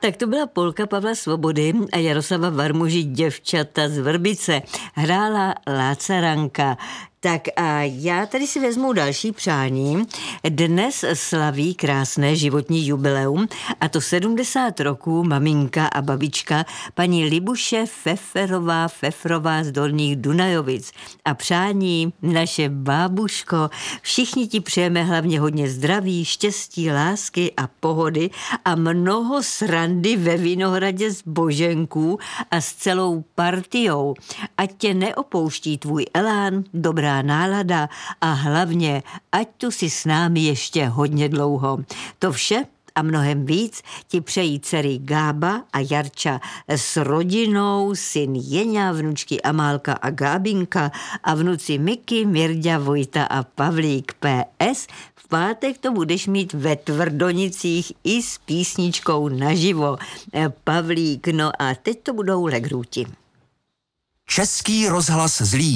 Tak to byla polka Pavla Svobody a Jaroslava Varmuži Děvčata z Vrbice. Hrála Lácaranka. Tak a já tady si vezmu další přání. Dnes slaví krásné životní jubileum, a to 70 roků maminka a babička paní Libuše Fefrová z Dolních Dunajovic. A přání, naše bábuško, všichni ti přejeme hlavně hodně zdraví, štěstí, lásky a pohody a mnoho srandy ve Vinohradě s Boženků a s celou partiou. Ať tě neopouští tvůj elán, dobrá nálada a hlavně, ať tu si s námi ještě hodně dlouho. To vše a mnohem víc ti přejí dcery Gába a Jarča s rodinou, syn Jeňa, vnučky Amálka a Gábinka a vnuci Miky, Mirďa, Vojta a Pavlík. PS. V pátek to budeš mít ve Tvrdonicích i s písničkou naživo. Pavlík, no a teď to budou legrůti. Český rozhlas Zlín.